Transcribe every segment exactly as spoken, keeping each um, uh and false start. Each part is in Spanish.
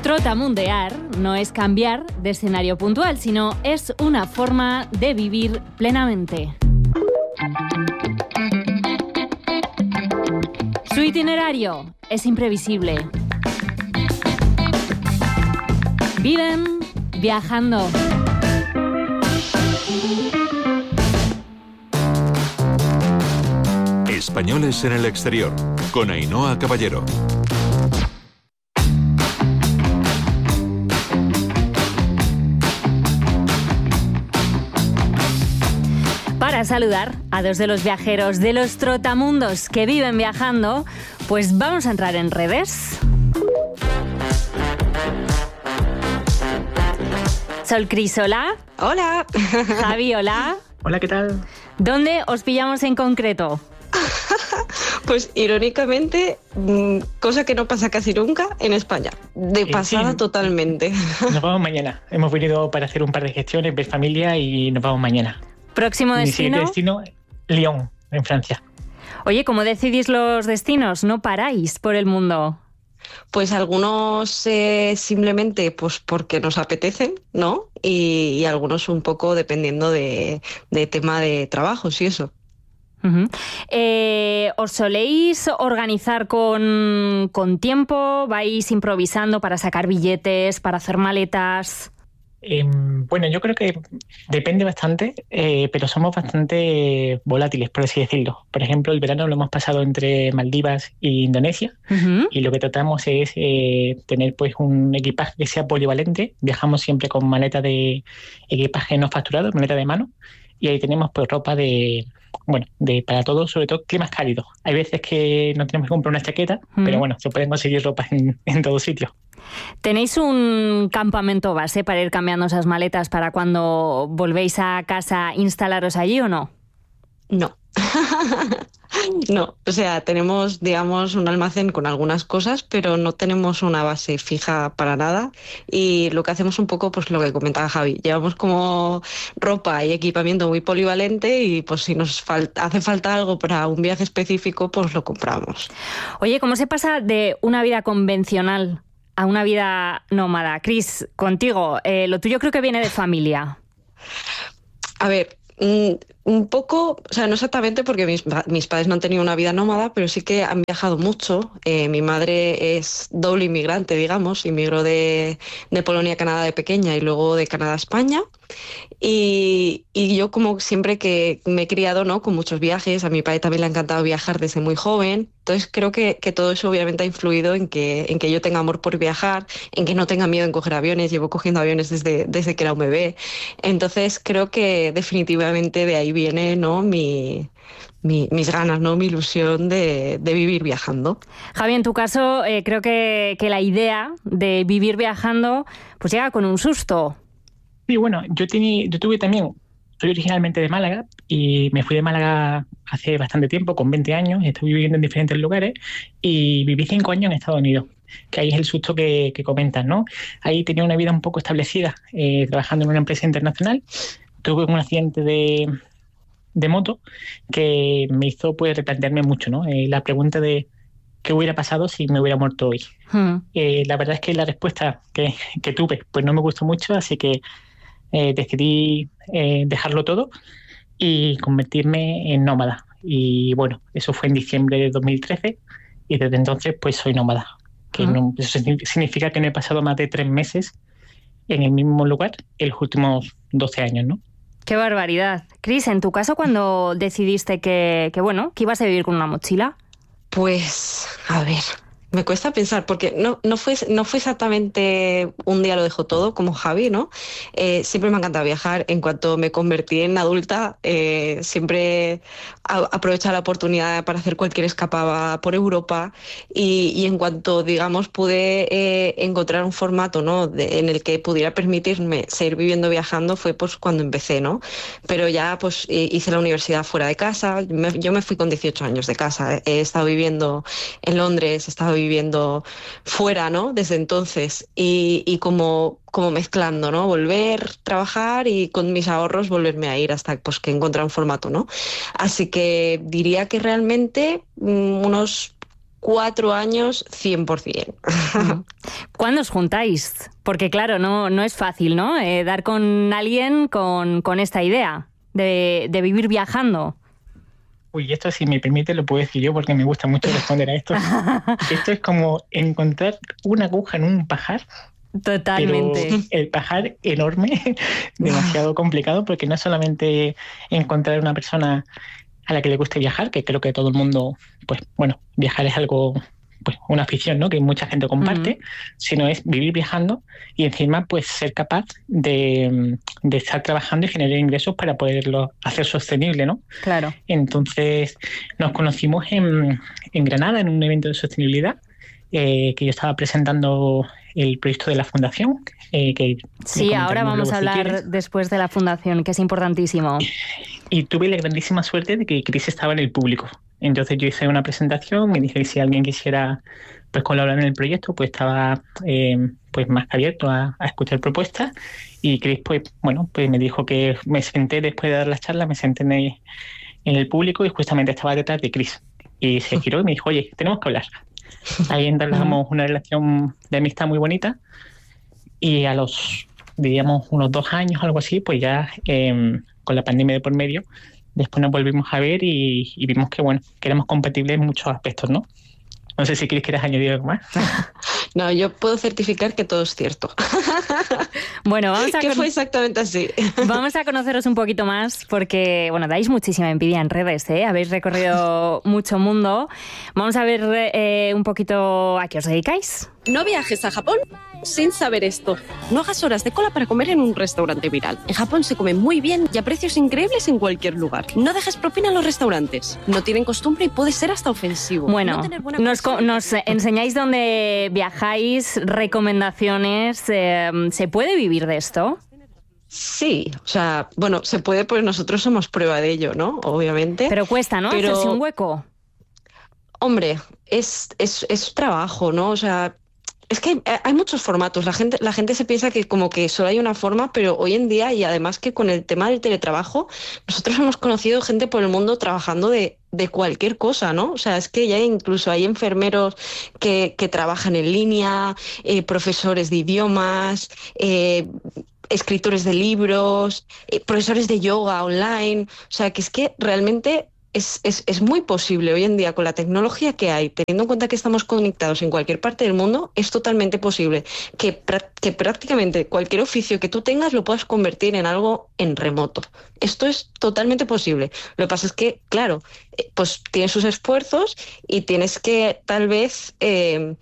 Trotamundear no es cambiar de escenario puntual, sino es una forma de vivir plenamente. Su itinerario es imprevisible. Viven viajando. Españoles en el exterior, con Ainhoa Caballero. Para saludar a dos de los viajeros de los trotamundos que viven viajando, pues vamos a entrar en redes. Sol Cris, hola. Hola. Javi, hola. Hola, ¿qué tal? ¿Dónde os pillamos en concreto? Pues irónicamente, cosa que no pasa casi nunca en España. De pasada, sí, totalmente. Nos vamos mañana. Hemos venido para hacer un par de gestiones, ver familia y nos vamos mañana. ¿Próximo destino? Mi siguiente destino, Lyon, en Francia. Oye, ¿cómo decidís los destinos? ¿No paráis por el mundo? Pues algunos eh, simplemente pues porque nos apetecen, ¿no? Y, y algunos un poco dependiendo de, de tema de trabajos y eso. Uh-huh. Eh, ¿Os soléis organizar con, con tiempo? ¿Vais improvisando para sacar billetes, para hacer maletas? Eh, bueno, yo creo que depende bastante, eh, pero somos bastante volátiles, por así decirlo. Por ejemplo, el verano lo hemos pasado entre Maldivas e Indonesia, uh-huh. y lo que tratamos es eh, tener pues un equipaje que sea polivalente. Viajamos siempre con maleta de equipaje no facturado, maleta de mano, y ahí tenemos pues ropa de, bueno, de para todos, sobre todo climas cálidos. Hay veces que no tenemos que comprar una chaqueta, uh-huh. pero bueno, se pueden conseguir ropa en, en todo sitio. ¿Tenéis un campamento base para ir cambiando esas maletas para cuando volvéis a casa instalaros allí o no? No. No, o sea, tenemos, digamos, un almacén con algunas cosas, pero no tenemos una base fija para nada. Y lo que hacemos un poco, pues lo que comentaba Javi, llevamos como ropa y equipamiento muy polivalente y pues si nos falta, hace falta algo para un viaje específico, pues lo compramos. Oye, ¿cómo se pasa de una vida convencional a una vida nómada? Cris, contigo, eh, lo tuyo creo que viene de familia. A ver, mm, un poco, o sea, no exactamente porque mis, mis padres no han tenido una vida nómada, pero sí que han viajado mucho. Eh, mi madre es doble inmigrante, digamos, inmigró de, de Polonia a Canadá de pequeña y luego de Canadá a España. Y, y yo como siempre que me he criado, ¿no?, con muchos viajes, a mi padre también le ha encantado viajar desde muy joven, entonces creo que, que todo eso obviamente ha influido en que, en que yo tenga amor por viajar, en que no tenga miedo en coger aviones, llevo cogiendo aviones desde, desde que era un bebé, entonces creo que definitivamente de ahí viene, ¿no?, mi... Mi, mis ganas, ¿no?, mi ilusión de, de vivir viajando. Javi, en tu caso, eh, creo que, que la idea de vivir viajando pues llega con un susto. Sí, bueno, yo, tení, yo tuve también, soy originalmente de Málaga y me fui de Málaga hace bastante tiempo, con veinte años, estuve viviendo en diferentes lugares y viví cinco años en Estados Unidos, que ahí es el susto que, que comentas, ¿no? Ahí tenía una vida un poco establecida, eh, trabajando en una empresa internacional. Tuve un accidente de... de moto que me hizo pues replantearme mucho, ¿no? Eh, la pregunta de qué hubiera pasado si me hubiera muerto hoy. Hmm. Eh, la verdad es que la respuesta que, que tuve pues no me gustó mucho, así que eh, decidí eh, dejarlo todo y convertirme en nómada. Y bueno, eso fue en diciembre de dos mil trece y desde entonces pues soy nómada. Que hmm. no, eso significa que no he pasado más de tres meses en el mismo lugar en los últimos doce años, ¿no? ¡Qué barbaridad! Cris, en tu caso, ¿cuándo decidiste que, que, bueno, que ibas a vivir con una mochila? Pues, a ver, me cuesta pensar, porque no, no, fue, no fue exactamente un día lo dejo todo, como Javi, ¿no? Eh, siempre me ha encantado viajar. En cuanto me convertí en adulta, eh, siempre aprovechaba la oportunidad para hacer cualquier escapada por Europa y, y en cuanto, digamos, pude eh, encontrar un formato, ¿no?, de, en el que pudiera permitirme seguir viviendo viajando, fue pues cuando empecé, ¿no? Pero ya pues hice la universidad fuera de casa. Me, yo me fui con dieciocho años de casa. He estado viviendo en Londres, he estado viviendo fuera, ¿no?, desde entonces y, y como, como mezclando, ¿no?, volver a trabajar y con mis ahorros volverme a ir hasta pues que encontrar un formato, ¿no? Así que diría que realmente mmm, unos cuatro años cien por ciento. ¿Cuándo os juntáis? Porque claro, no, no es fácil, ¿no? Eh, dar con alguien con, con esta idea de, de vivir viajando. Uy, esto si me permite lo puedo decir yo porque me gusta mucho responder a esto. Esto es como encontrar una aguja en un pajar. Totalmente. Pero el pajar enorme, demasiado complicado, porque no es solamente encontrar una persona a la que le guste viajar, que creo que todo el mundo, pues bueno, viajar es algo, pues una afición, ¿no? Que mucha gente comparte, uh-huh. sino es vivir viajando y encima pues ser capaz de, de estar trabajando y generar ingresos para poderlo hacer sostenible, ¿no? Claro. Entonces nos conocimos en, en Granada en un evento de sostenibilidad eh, que yo estaba presentando el proyecto de la fundación. Eh, que sí, ahora vamos a hablar si después de la fundación, que es importantísimo. Y tuve la grandísima suerte de que Chris estaba en el público. Entonces yo hice una presentación, me dije que si alguien quisiera pues colaborar en el proyecto, pues estaba eh, pues más abierto a, a escuchar propuestas. Y Chris, pues bueno, pues me dijo que me senté después de dar la charla, me senté en el, en el público y justamente estaba detrás de Chris. Y se giró y me dijo, oye, tenemos que hablar. Ahí entablamos una relación de amistad muy bonita. Y a los, diríamos, unos dos años, algo así, pues ya eh, con la pandemia de por medio, después nos volvimos a ver y, y vimos que, bueno, que éramos compatibles en muchos aspectos, ¿no? No sé si Chris quieres añadir algo más. No, yo puedo certificar que todo es cierto. Bueno, vamos a que con... fue exactamente así. Vamos a conoceros un poquito más porque, bueno, dais muchísima envidia en redes, ¿eh? Habéis recorrido mucho mundo. Vamos a ver eh, un poquito a qué os dedicáis. No viajes a Japón sin saber esto. No hagas horas de cola para comer en un restaurante viral. En Japón se come muy bien y a precios increíbles en cualquier lugar. No dejes propina en los restaurantes. No tienen costumbre y puede ser hasta ofensivo. Bueno, no nos, nos enseñáis dónde viajáis, recomendaciones. Eh, ¿Se puede vivir de esto? Sí, o sea, bueno, se puede, pues nosotros somos prueba de ello, ¿no? Obviamente. Pero cuesta, ¿no? Pero... hacerse un hueco. Hombre, es, es, es trabajo, ¿no? O sea, es que hay, hay muchos formatos. La gente, la gente se piensa que como que solo hay una forma, pero hoy en día, y además que con el tema del teletrabajo, nosotros hemos conocido gente por el mundo trabajando de, de cualquier cosa, ¿no? O sea, es que ya incluso hay enfermeros que, que trabajan en línea, eh, profesores de idiomas, eh, escritores de libros, eh, profesores de yoga online. O sea, que es que realmente... Es, es, es muy posible hoy en día con la tecnología que hay, teniendo en cuenta que estamos conectados en cualquier parte del mundo, es totalmente posible que, que prácticamente cualquier oficio que tú tengas lo puedas convertir en algo en remoto. Esto es totalmente posible. Lo que pasa es que, claro, pues tienes sus esfuerzos y tienes que tal vez... Eh,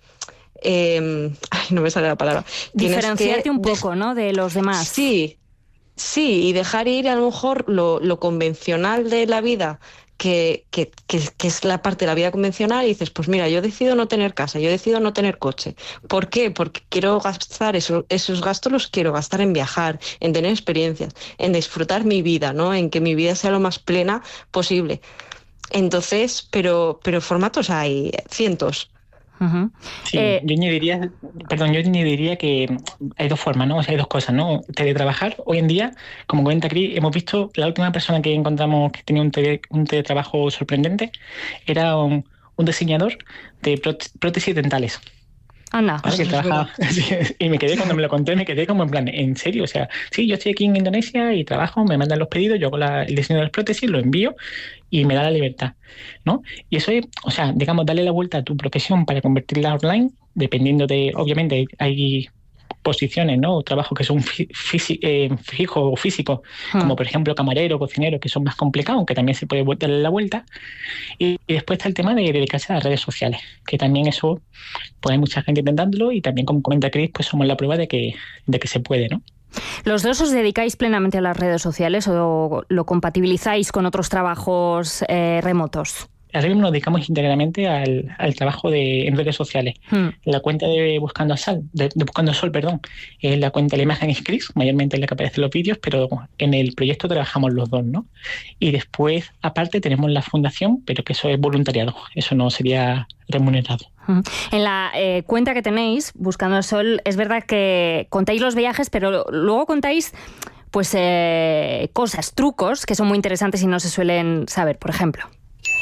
eh, ay, no me sale la palabra. Diferenciarte que, un poco, ¿no?, de los demás. Sí, sí, y dejar ir a lo mejor lo, lo convencional de la vida, Que, que, que, que es la parte de la vida convencional, y dices, pues mira, yo decido no tener casa, yo decido no tener coche. ¿Por qué? Porque quiero gastar eso, esos gastos los quiero gastar en viajar, en tener experiencias, en disfrutar mi vida, ¿no? En que mi vida sea lo más plena posible. Entonces, pero, pero formatos hay cientos. Uh-huh. Sí, eh, yo añadiría, perdón, yo añadiría que hay dos formas, ¿no? O sea, hay dos cosas, ¿no? Teletrabajar, hoy en día, como comenta Cris, hemos visto, la última persona que encontramos que tenía un, tele, un teletrabajo sorprendente era un, un diseñador de prótesis dentales. Anda. ¿Vale? Que trabajaba, sí, y me quedé, cuando me lo conté, me quedé como en plan, ¿en serio? O sea, sí, yo estoy aquí en Indonesia y trabajo, me mandan los pedidos, yo hago la, el diseño de las prótesis, lo envío y me da la libertad, ¿no? Y eso es, o sea, digamos, darle la vuelta a tu profesión para convertirla online, dependiendo de, obviamente, hay posiciones, ¿no? Trabajos que son físico, eh, fijos o físicos, hmm. como por ejemplo camarero, cocinero, que son más complicados, aunque también se puede darle la vuelta. Y, y después está el tema de dedicarse a las redes sociales, que también eso, pues hay mucha gente intentándolo, y también, como comenta Cris, pues somos la prueba de que, de que se puede, ¿no? ¿Los dos os dedicáis plenamente a las redes sociales o lo compatibilizáis con otros trabajos eh, remotos? Ahora mismo nos dedicamos íntegramente al, al trabajo de, en redes sociales. Hmm. La cuenta de Buscando Sol, de, de Buscando Sol, perdón, eh, la cuenta de la imagen es Cris, mayormente es la que aparece en los vídeos, pero en el proyecto trabajamos los dos, ¿no? Y después, aparte, tenemos la fundación, pero que eso es voluntariado, eso no sería remunerado. En la eh, cuenta que tenéis, Buscando Sol, es verdad que contáis los viajes, pero luego contáis pues eh, cosas, trucos que son muy interesantes y no se suelen saber, por ejemplo.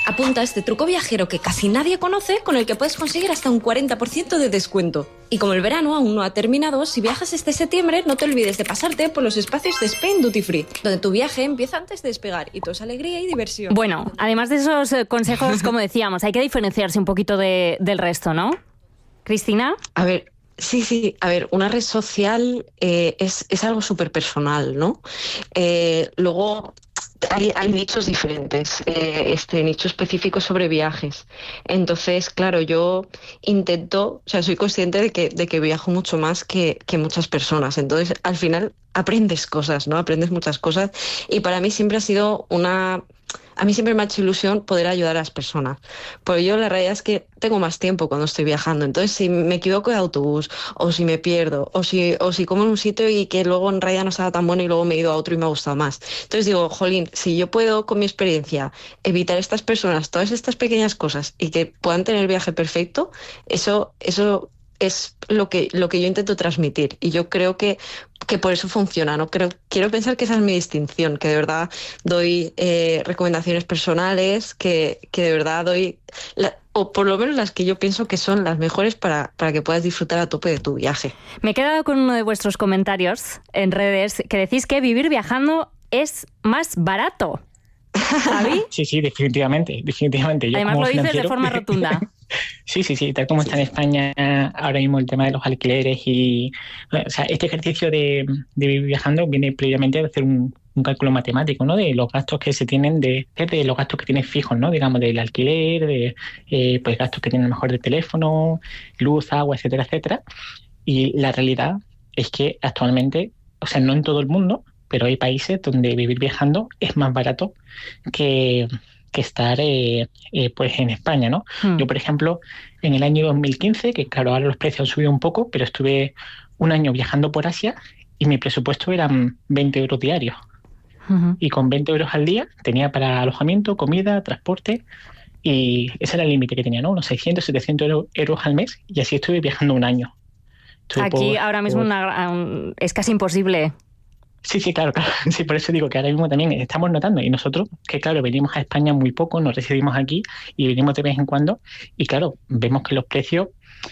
Apunta a este truco viajero que casi nadie conoce, con el que puedes conseguir hasta un cuarenta por ciento de descuento. Y como el verano aún no ha terminado, si viajas este septiembre, no te olvides de pasarte por los espacios de Spain Duty Free, donde tu viaje empieza antes de despegar y todo es alegría y diversión. Bueno, además de esos consejos, como decíamos, hay que diferenciarse un poquito de, del resto, ¿no? ¿Cristina? A ver, sí, sí, a ver, una red social eh, es, es algo súper personal, ¿no? Eh, luego... Hay, hay nichos diferentes, eh, este nicho específico sobre viajes. Entonces, claro, yo intento, o sea, soy consciente de que, de que viajo mucho más que, que muchas personas. Entonces, al final aprendes cosas, ¿no? Aprendes muchas cosas. Y para mí siempre ha sido una... A mí siempre me ha hecho ilusión poder ayudar a las personas. Porque yo la realidad es que tengo más tiempo cuando estoy viajando. Entonces, si me equivoco de autobús, o si me pierdo, o si, o si como en un sitio y que luego en realidad no estaba tan bueno y luego me he ido a otro y me ha gustado más. Entonces digo, jolín, si yo puedo con mi experiencia evitar a estas personas todas estas pequeñas cosas y que puedan tener el viaje perfecto, eso... eso es lo que, lo que yo intento transmitir y yo creo que, que por eso funciona, ¿no? Creo, quiero pensar que esa es mi distinción, que de verdad doy eh, recomendaciones personales, que, que de verdad doy, la, o por lo menos las que yo pienso que son las mejores para, para que puedas disfrutar a tope de tu viaje. Me he quedado con uno de vuestros comentarios en redes que decís que vivir viajando es más barato. ¿Javi? Sí, sí, definitivamente, definitivamente. Yo Además como lo dices financiero... de forma rotunda. Sí, sí, sí, tal como está en España ahora mismo el tema de los alquileres y... O sea, este ejercicio de, de vivir viajando viene previamente de hacer un, un cálculo matemático, ¿no? De los gastos que se tienen, de, de los gastos que tienes fijos, ¿no? Digamos, del alquiler, de eh, pues gastos que tienen a lo mejor de teléfono, luz, agua, etcétera, etcétera. Y la realidad es que actualmente, o sea, no en todo el mundo, pero hay países donde vivir viajando es más barato que, que estar eh, eh, pues en España, ¿no? Hmm. Yo, por ejemplo, en el año dos mil quince, que claro, ahora los precios han subido un poco, pero estuve un año viajando por Asia y mi presupuesto eran veinte euros diarios. Uh-huh. Y con veinte euros al día tenía para alojamiento, comida, transporte y ese era el límite que tenía, ¿no? Unos seiscientos, setecientos euros al mes y así estuve viajando un año. Estuve Aquí por, ahora mismo por... Una, un, es casi imposible. Sí, sí, claro, claro. Sí, por eso digo que ahora mismo también estamos notando. Y nosotros, que claro, venimos a España muy poco, nos residimos aquí y venimos de vez en cuando. Y claro, vemos que los precios,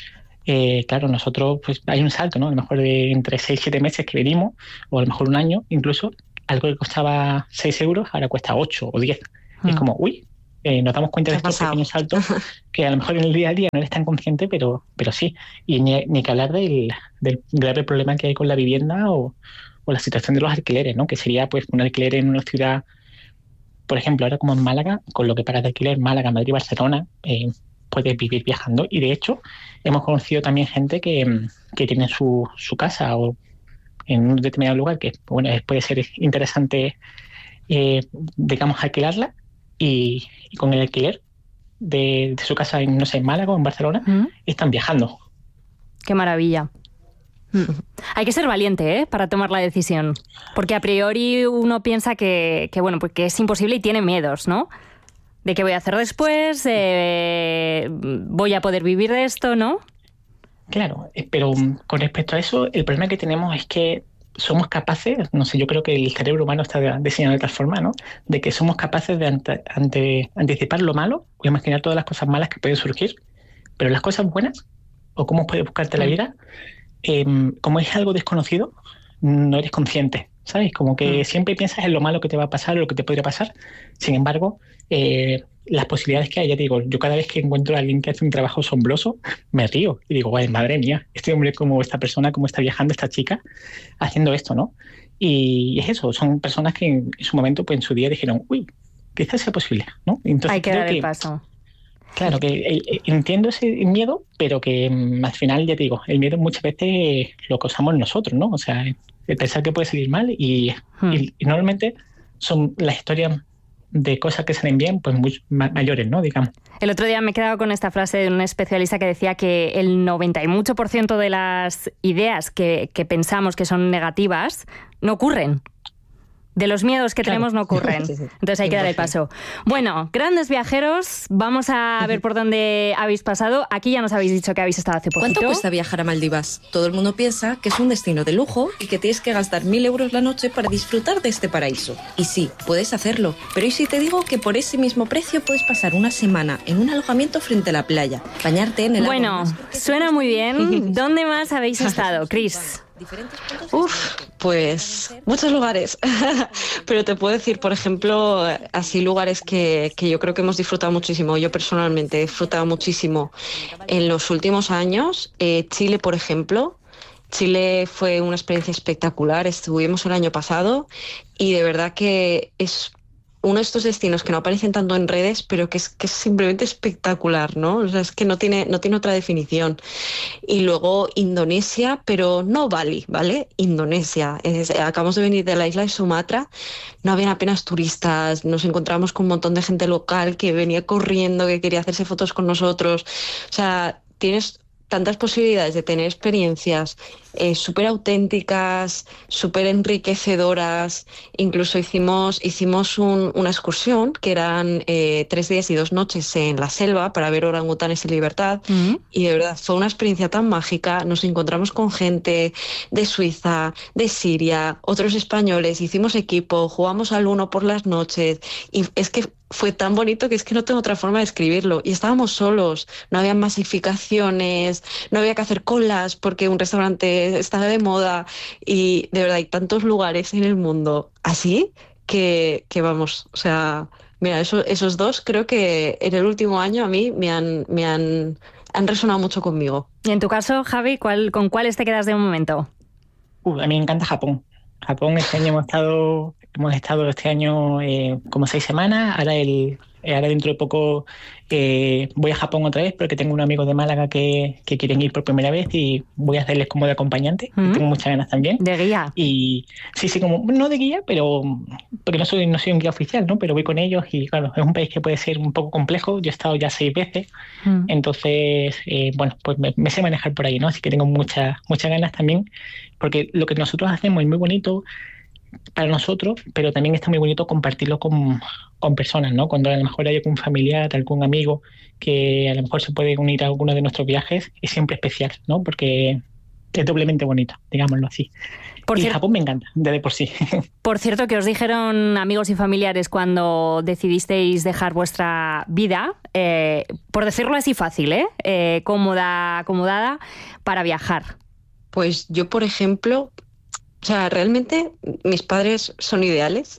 eh, claro, nosotros, pues hay un salto, ¿no? A lo mejor de entre seis, siete meses que venimos, o a lo mejor un año, incluso, algo que costaba seis euros, ahora cuesta ocho o diez. Mm. Es como, uy, eh, nos damos cuenta de estos pequeños saltos que a lo mejor en el día a día no eres tan consciente, pero, pero sí. Y ni, ni que hablar del, del grave problema que hay con la vivienda o o la situación de los alquileres, ¿no? Que sería pues un alquiler en una ciudad, por ejemplo, ahora como en Málaga, con lo que pagas de alquiler, Málaga, Madrid, Barcelona, eh, puedes vivir viajando. Y de hecho, hemos conocido también gente que, que tiene su, su casa o en un determinado lugar que, bueno, puede ser interesante, eh, digamos, alquilarla y, y con el alquiler de, de su casa en, no sé, en Málaga o en Barcelona, ¿Mm? Están viajando. ¡Qué maravilla! Hay que ser valiente, ¿eh? Para tomar la decisión, porque a priori uno piensa que, que bueno, pues que es imposible y tiene miedos, ¿no? De qué voy a hacer después, eh, voy a poder vivir de esto, ¿no? Claro, pero con respecto a eso, el problema que tenemos es que somos capaces, no sé, yo creo que el cerebro humano está diseñado de tal forma, ¿no? De que somos capaces de ante, ante, anticipar lo malo o imaginar todas las cosas malas que pueden surgir, pero las cosas buenas, o cómo puedes buscarte la vida, Eh, como es algo desconocido, no eres consciente, ¿sabes? Como que mm. siempre piensas en lo malo que te va a pasar o lo que te podría pasar. Sin embargo, eh, las posibilidades que hay, ya te digo, yo cada vez que encuentro a alguien que hace un trabajo asombroso, me río y digo, guay, madre mía, este hombre, como esta persona, como está viajando, esta chica, haciendo esto, ¿no? Y es eso, son personas que en, en su momento, pues en su día dijeron, uy, quizás sea posible, ¿no? Entonces, hay que dar el paso. Claro, que eh, entiendo ese miedo, pero que mm, al final, ya te digo, el miedo muchas veces lo causamos nosotros, ¿no? O sea, el pensar que puede salir mal y, hmm. y, y normalmente son las historias de cosas que salen bien, pues muy ma- mayores, ¿no? Digamos. El otro día me he quedado con esta frase de un especialista que decía que el noventa y mucho por ciento de las ideas que, que pensamos que son negativas no ocurren. De los miedos que Claro. tenemos no ocurren. Sí, sí. Entonces hay que dar el paso. Bueno, grandes viajeros, vamos a ver por dónde habéis pasado. Aquí ya nos habéis dicho que habéis estado hace poquito. ¿Cuánto cuesta viajar a Maldivas? Todo el mundo piensa que es un destino de lujo y que tienes que gastar mil euros la noche para disfrutar de este paraíso. Y sí, puedes hacerlo. Pero ¿y si te digo que por ese mismo precio puedes pasar una semana en un alojamiento frente a la playa, bañarte en el Bueno, agua más- suena muy bien. ¿Dónde más habéis estado, Chris? Diferentes puntos de Uf, pues muchos lugares. Pero te puedo decir, por ejemplo, así lugares que, que yo creo que hemos disfrutado muchísimo. Yo personalmente he disfrutado muchísimo en los últimos años. Eh, Chile, por ejemplo. Chile fue una experiencia espectacular. Estuvimos el año pasado y de verdad que es uno de estos destinos que no aparecen tanto en redes, pero que es, que es simplemente espectacular, ¿no? O sea, es que no tiene, no tiene otra definición. Y luego Indonesia, pero no Bali, ¿vale? Indonesia. Es- acabamos de venir de la isla de Sumatra, no habían apenas turistas, nos encontramos con un montón de gente local que venía corriendo, que quería hacerse fotos con nosotros. O sea, tienes tantas posibilidades de tener experiencias eh, súper auténticas, súper enriquecedoras. Incluso hicimos, hicimos un- una excursión que eran eh, tres días y dos noches en la selva para ver orangutanes en libertad. Mm. Y de verdad fue una experiencia tan mágica. Nos encontramos con gente de Suiza, de Siria, otros españoles, hicimos equipo, jugamos al uno por las noches y es que fue tan bonito que es que no tengo otra forma de escribirlo. Y estábamos solos, no había masificaciones, no había que hacer colas porque un restaurante estaba de moda y de verdad hay tantos lugares en el mundo así que, que vamos, o sea, mira, eso- esos dos creo que en el último año a mí me han, me han, han resonado mucho conmigo. Y en tu caso, Javi, ¿cuál, ¿con cuáles te quedas de momento? Uh, a mí me encanta Japón. Japón, este año hemos estado, hemos estado este año eh, como seis semanas. Ahora, el, eh, ahora dentro de poco eh, voy a Japón otra vez porque tengo un amigo de Málaga que, que quieren ir por primera vez y voy a hacerles como de acompañante. Mm. Tengo muchas ganas también. De guía. Y sí, sí, como no de guía, pero porque no soy, no soy un guía oficial, ¿no? Pero voy con ellos y claro, es un país que puede ser un poco complejo. Yo he estado ya seis veces, Mm. entonces, eh, bueno, pues me, me sé manejar por ahí, ¿no? Así que tengo muchas, muchas ganas también, porque lo que nosotros hacemos es muy bonito para nosotros, pero también está muy bonito compartirlo con, con personas, ¿no? Cuando a lo mejor hay algún familiar, algún amigo que a lo mejor se puede unir a alguno de nuestros viajes, es siempre especial, ¿no? Porque es doblemente bonito, digámoslo así. Por y cier- Japón me encanta, desde por sí. Por cierto, que os dijeron amigos y familiares cuando decidisteis dejar vuestra vida, eh, por decirlo así fácil, ¿eh? Eh, cómoda, acomodada, para viajar. Pues yo, por ejemplo, o sea, realmente mis padres son ideales.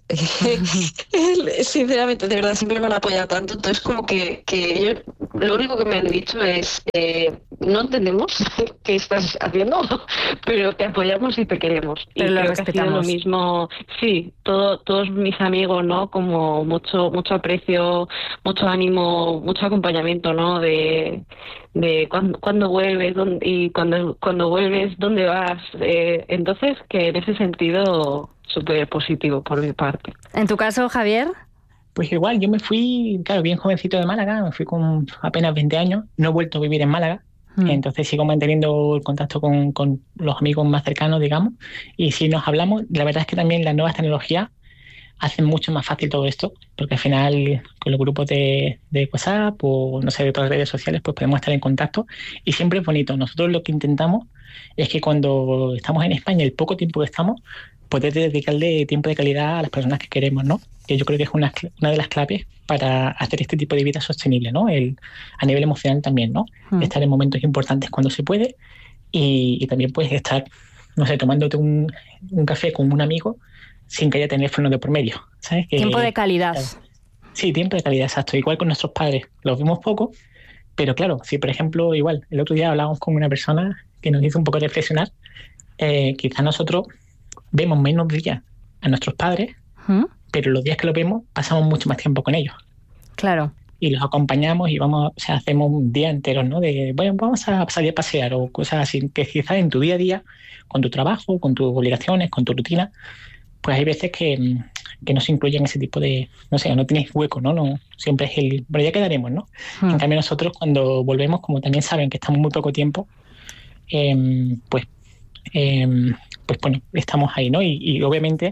Sinceramente, de verdad, siempre me han apoyado tanto. Entonces, como que, que ellos, lo único que me han dicho es, eh, no entendemos qué estás haciendo, pero te apoyamos y te queremos. Pero y lo creo que ha sido lo respetamos. mismo, sí, todo, todos mis amigos, ¿no? Como mucho, mucho aprecio, mucho ánimo, mucho acompañamiento, ¿no? De, de cuándo, cuándo vuelves dónde- y cuando, cuando vuelves, dónde vas. Eh, entonces, que en ese sentido, súper positivo por mi parte. En tu caso, Javier, Pues igual, yo me fui, claro, bien jovencito de Málaga, me fui con apenas veinte años, no he vuelto a vivir en Málaga, Mm. entonces sigo manteniendo el contacto con, con los amigos más cercanos, digamos, y si nos hablamos, la verdad es que también las nuevas tecnologías hacen mucho más fácil todo esto, porque al final con los grupos de, de WhatsApp o no sé, de otras redes sociales, pues podemos estar en contacto y siempre es bonito. Nosotros lo que intentamos es que cuando estamos en España, el poco tiempo que estamos, poder dedicarle tiempo de calidad a las personas que queremos, ¿no? Que yo creo que es una, una de las claves para hacer este tipo de vida sostenible, ¿no? El, a nivel emocional también, ¿no? Mm. Estar en momentos importantes cuando se puede y, y también puedes estar, no sé, tomándote un, un café con un amigo sin que haya teléfono de por medio, ¿sabes? Que- tiempo de calidad. claro. Sí, tiempo de calidad, exacto. Igual con nuestros padres, los vemos poco, pero claro, si por ejemplo, igual, el otro día hablábamos con una persona que nos hizo un poco reflexionar, eh, quizás nosotros vemos menos días a nuestros padres, ¿Mm? pero los días que los vemos pasamos mucho más tiempo con ellos Claro. y los acompañamos y vamos, o sea, hacemos un día entero, ¿no? De, bueno, vamos a salir a pasear o cosas así, que quizás en tu día a día, con tu trabajo, con tus obligaciones, con tu rutina, pues hay veces que, mm, que no se incluyen ese tipo de, no sé, no tienes hueco, ¿no? No siempre es el, pero ya quedaremos, ¿no? Mm. En cambio nosotros cuando volvemos, como también saben que estamos muy poco tiempo, em, pues, em, pues bueno, estamos ahí, ¿no? Y, y obviamente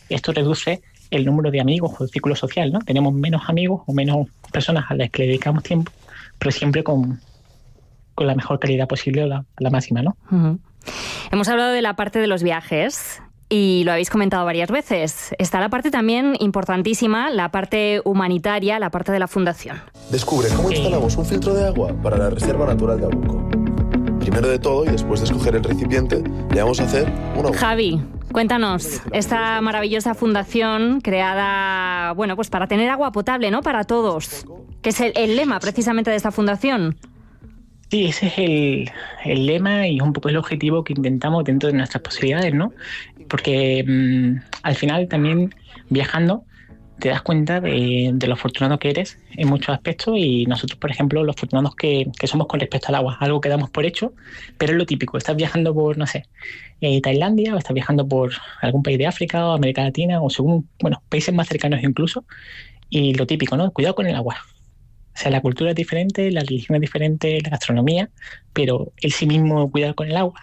esto reduce el número de amigos o el círculo social, ¿no? Tenemos menos amigos o menos personas a las que le dedicamos tiempo, pero siempre con, con la mejor calidad posible o la, la máxima, ¿no? Uh-huh. Hemos hablado de la parte de los viajes y lo habéis comentado varias veces. Está la parte también importantísima, la parte humanitaria, la parte de la fundación. Descubre cómo instalamos un filtro de agua para la Reserva Natural de Abuco. Primero de todo, y después de escoger el recipiente, le vamos a hacer una... Javi, cuéntanos, esta maravillosa fundación creada, bueno, pues para tener agua potable, ¿no? Para todos, que es el, el lema precisamente de esta fundación. Sí, ese es el, el lema y un poco el objetivo que intentamos dentro de nuestras posibilidades, ¿no? Porque mmm, al final también viajando te das cuenta de, de lo afortunado que eres en muchos aspectos, y nosotros, por ejemplo, los afortunados que, que somos con respecto al agua, algo que damos por hecho, pero es lo típico. Estás viajando por, no sé, eh, Tailandia, o estás viajando por algún país de África o América Latina, o según, bueno, países más cercanos incluso, y lo típico, ¿no? Cuidado con el agua. O sea, la cultura es diferente, la religión es diferente, la gastronomía, pero el sí mismo cuidar con el agua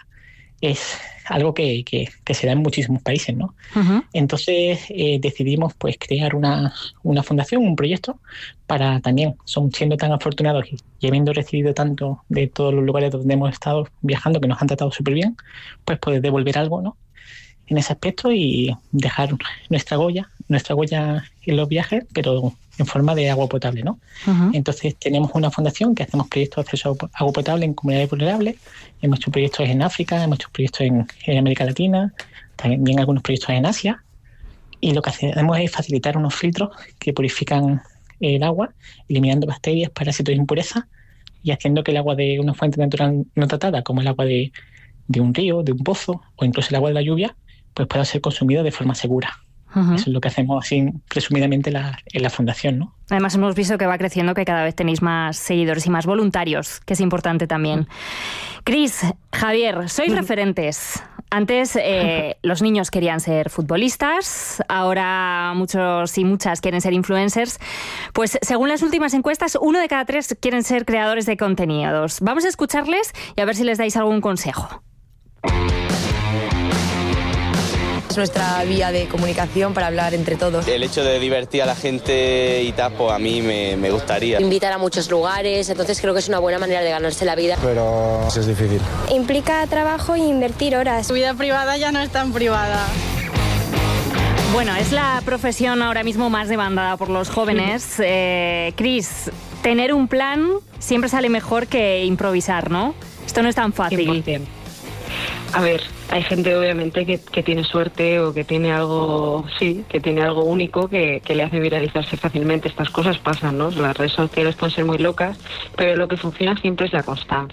es algo que, que, que se da en muchísimos países, ¿no? Uh-huh. Entonces eh, decidimos pues crear una, una fundación, un proyecto, para también, son, siendo tan afortunados y, y habiendo recibido tanto de todos los lugares donde hemos estado viajando, que nos han tratado súper bien, pues poder devolver algo, ¿no? En ese aspecto y dejar nuestra huella, nuestra huella en los viajes, pero en forma de agua potable, ¿no? Uh-huh. Entonces tenemos una fundación que hacemos proyectos de acceso a agua potable en comunidades vulnerables. Hemos hecho proyectos en África, hemos hecho proyectos en, en América Latina, también algunos proyectos en Asia, y lo que hacemos es facilitar unos filtros que purifican el agua, eliminando bacterias, parásitos e impurezas, y haciendo que el agua de una fuente natural no tratada, como el agua de, de un río, de un pozo, o incluso el agua de la lluvia, pues pueda ser consumido de forma segura. Uh-huh. Eso es lo que hacemos así resumidamente la, en la fundación, ¿no? Además hemos visto que va creciendo, que cada vez tenéis más seguidores y más voluntarios, que es importante también. Uh-huh. Cris, Javier, sois uh-huh. referentes. Antes eh, los niños querían ser futbolistas, ahora muchos y muchas quieren ser influencers. Pues según las últimas encuestas, uno de cada tres quieren ser creadores de contenidos. Vamos a escucharles y a ver si les dais algún consejo. Es nuestra vía de comunicación para hablar entre todos. El hecho de divertir a la gente y tal, pues a mí me, me gustaría. Invitar a muchos lugares, entonces creo que es una buena manera de ganarse la vida. Pero es difícil. Implica trabajo e invertir horas. Tu vida privada ya no es tan privada. Bueno, es la profesión ahora mismo más demandada por los jóvenes. Eh, Cris, tener un plan siempre sale mejor que improvisar, ¿no? Esto no es tan fácil. cien por ciento. A ver, hay gente obviamente que, que tiene suerte o que tiene algo, sí, que tiene algo único que, que le hace viralizarse fácilmente. Estas cosas pasan, ¿no? Las redes sociales pueden ser muy locas, pero lo que funciona siempre es la constancia.